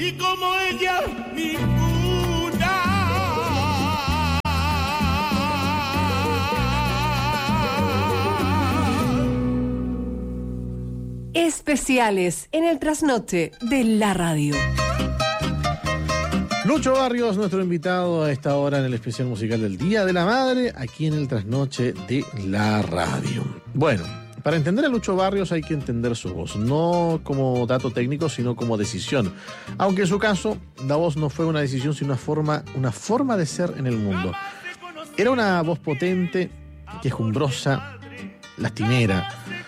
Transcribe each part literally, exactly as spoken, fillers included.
y como ella ninguna. Especiales en el trasnoche de la radio. Lucho Barrios, nuestro invitado a esta hora en el especial musical del Día de la Madre, aquí en el trasnoche de la radio. Bueno, para entender a Lucho Barrios hay que entender su voz, no como dato técnico, sino como decisión. Aunque en su caso, la voz no fue una decisión, sino una forma, una forma de ser en el mundo. Era una voz potente, quejumbrosa, lastimera.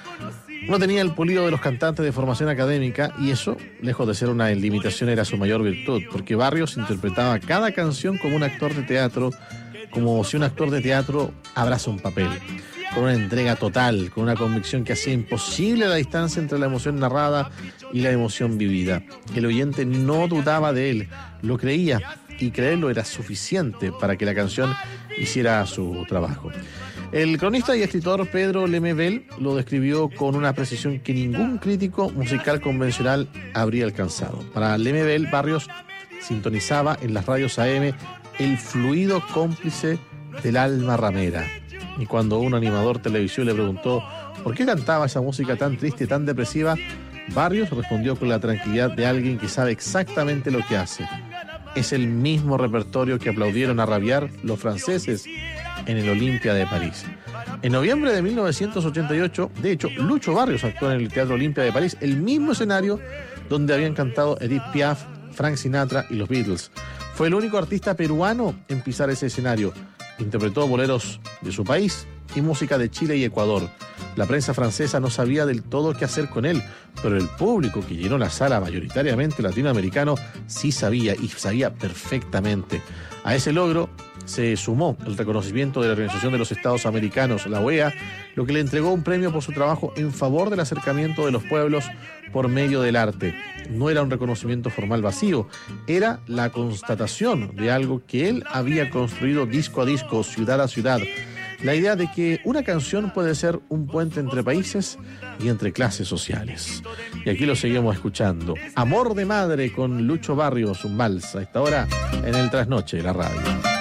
No tenía el pulido de los cantantes de formación académica y eso, lejos de ser una limitación, era su mayor virtud, porque Barrios interpretaba cada canción como un actor de teatro, como si un actor de teatro abraza un papel, con una entrega total, con una convicción que hacía imposible la distancia entre la emoción narrada y la emoción vivida. El oyente no dudaba de él, lo creía, y creerlo era suficiente para que la canción hiciera su trabajo. El cronista y escritor Pedro Lemebel lo describió con una precisión que ningún crítico musical convencional habría alcanzado. Para Lemebel, Barrios sintonizaba en las radios A M el fluido cómplice del alma ramera. Y cuando un animador televisivo le preguntó por qué cantaba esa música tan triste y tan depresiva, Barrios respondió con la tranquilidad de alguien que sabe exactamente lo que hace. Es el mismo repertorio que aplaudieron a rabiar los franceses en el Olimpia de París. En noviembre de mil novecientos ochenta y ocho, de hecho, Lucho Barrios actuó en el Teatro Olimpia de París, el mismo escenario donde habían cantado Edith Piaf, Frank Sinatra y los Beatles. Fue el único artista peruano en pisar ese escenario. Interpretó boleros de su país y música de Chile y Ecuador. La prensa francesa no sabía del todo qué hacer con él, pero el público que llenó la sala, mayoritariamente latinoamericano, sí sabía y sabía perfectamente. A ese logro se sumó el reconocimiento de la Organización de los Estados Americanos, la O E A, lo que le entregó un premio por su trabajo en favor del acercamiento de los pueblos por medio del arte. No era un reconocimiento formal vacío, era la constatación de algo que él había construido disco a disco, ciudad a ciudad. La idea de que una canción puede ser un puente entre países y entre clases sociales. Y aquí lo seguimos escuchando. Amor de madre con Lucho Barrios, un vals, a esta hora en el trasnoche de la radio.